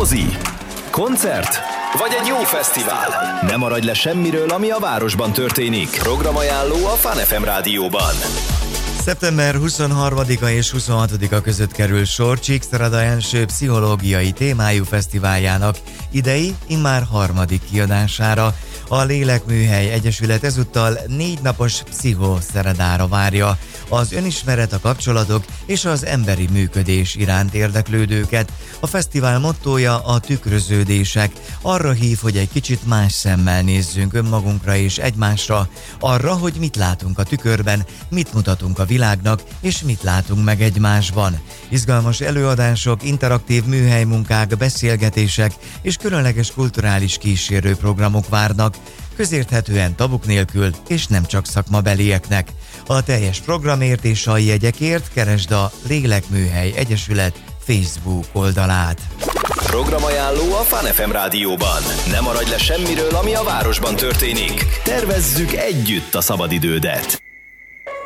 mozi, koncert vagy egy jó fesztivál. Ne maradj le semmiről, ami a városban történik. Programajánló a Fun FM rádióban. Szeptember 23-a és 26-a között kerül sor Csíkszereda első pszichológiai témájú fesztiváljának idei, immár harmadik kiadására. A Lélekműhely Egyesület ezúttal 4 napos pszichoszeredára várja az önismeret, a kapcsolatok és az emberi működés iránt érdeklődőket. A fesztivál mottója a tükröződések. Arra hív, hogy egy kicsit más szemmel nézzünk önmagunkra és egymásra, arra, hogy mit látunk a tükörben, mit mutatunk a világnak és mit látunk meg egymásban. Izgalmas előadások, interaktív műhelymunkák, beszélgetések és különleges kulturális kísérőprogramok várnak, közérthetően tabuk nélkül és nem csak szakmabelieknek. A teljes programért és a jegyekért keresd a Lélekműhely Egyesület Facebook oldalát. Programajánló a Fun FM rádióban. Ne maradj le semmiről, ami a városban történik. Tervezzük együtt a szabadidődet.